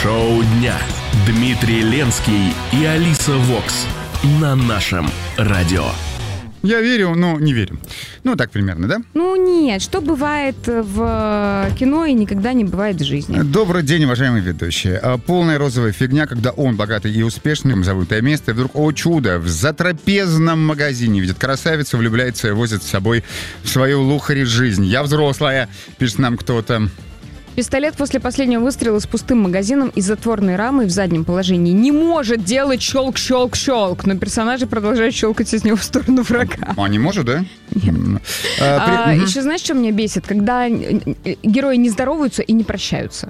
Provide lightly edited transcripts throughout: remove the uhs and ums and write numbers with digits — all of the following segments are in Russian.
Шоу дня. Дмитрий Ленский и Алиса Вокс на нашем радио. Я верю, но не верю. Ну, так примерно, да? Ну, нет. Что бывает в кино и никогда не бывает в жизни. Добрый день, уважаемые ведущие. Полная розовая фигня, когда он богатый и успешный, забытое место, и вдруг, о чудо, в затрапезном магазине видит красавицу, влюбляется и возит с собой в свою лухари жизнь. Я взрослая, пишет нам кто-то. Пистолет после последнего выстрела с пустым магазином и затворной рамой в заднем положении не может делать щелк-щелк-щелк, но персонажи продолжают щелкать из него в сторону врага. А не может, да? Нет. Еще знаешь, что меня бесит? Когда герои не здороваются и не прощаются.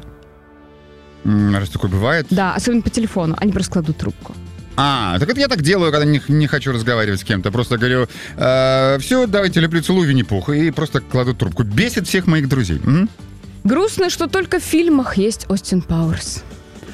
Раз такое бывает? Да, особенно по телефону. Они просто кладут трубку. Так это я так делаю, когда не хочу разговаривать с кем-то. Просто говорю, все, давайте, люблю, целую, Винни-Пух. И просто кладу трубку. Бесит всех моих друзей. Грустно, что только в фильмах есть Остин Пауэрс.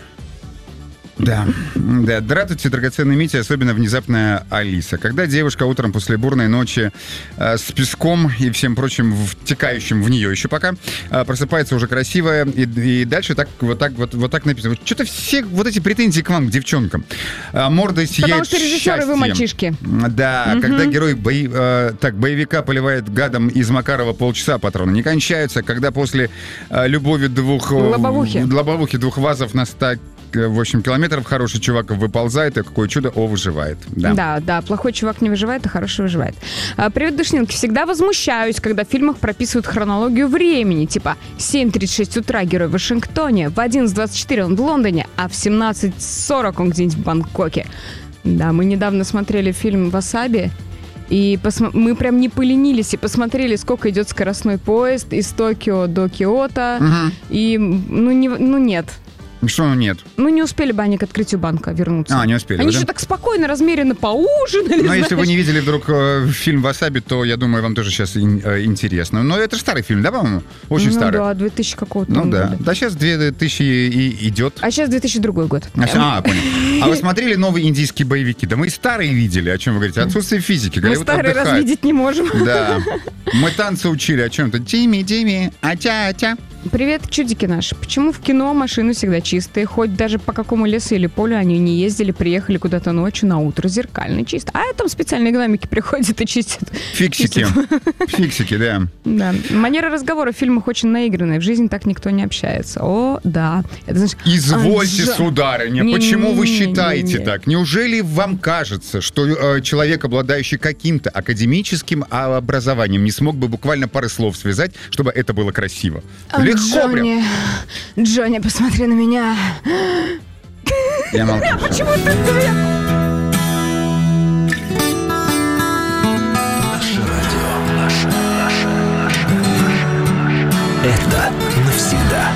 Да. Здравствуйте, драгоценный Митя, особенно внезапная Алиса. Когда девушка утром после бурной ночи с песком и всем прочим втекающим в нее еще пока просыпается уже красивая, и дальше вот так написано. Что-то все вот эти претензии к вам, к девчонкам. Мордой сияет счастьем. Потому что режиссеры вы мальчишки. Да, когда герой боевика поливает гадом из Макарова полчаса, патроны не кончаются. Когда после любови лобовухи двух вазов на 100 в общем, километров хороший чувак выползает, и какое чудо, выживает. Да, плохой чувак не выживает, а хороший выживает. Привет, душнилки. Всегда возмущаюсь, когда в фильмах прописывают хронологию времени. Типа 7:36 утра герой в Вашингтоне, в 11:24 он в Лондоне, а в 17:40 он где-нибудь в Бангкоке. Да, мы недавно смотрели фильм «Васаби», и мы прям не поленились и посмотрели, сколько идет скоростной поезд из Токио до Киото. И, нет. Что нет? Не успели бы они к открытию банка вернуться. Не успели. Они еще так спокойно, размеренно поужинали. Но если вы не видели вдруг фильм «Васаби», то, я думаю, вам тоже сейчас интересно. Но это же старый фильм, да, по-моему? Очень старый. Да, 2000 какого-то года. Да, сейчас 2000 и идет. А сейчас 2002 год. Понял. А вы смотрели новые индийские боевики? Да мы и старые видели. О чем вы говорите? Отсутствие физики. Мы старые раз видеть не можем. Да. Мы танцы учили о чем-то. Тими, атя. Привет, чудики наши. Почему в кино машины всегда чистые? Хоть даже по какому лесу или полю они не ездили, приехали куда-то ночью, на утро зеркально чисто. А там специальные гномики приходят и чистят. Фиксики, да. Да. Манера разговора в фильмах очень наигранная. В жизни так никто не общается. О, да. Это, знаешь, извольте, сударыня, почему вы считаете так? Неужели вам кажется, что человек, обладающий каким-то академическим образованием, не смог бы буквально пары слов связать, чтобы это было красиво? Легко прям. Джонни, посмотри на меня. Я молчу. Почему ты говоришь? Наше радио. Это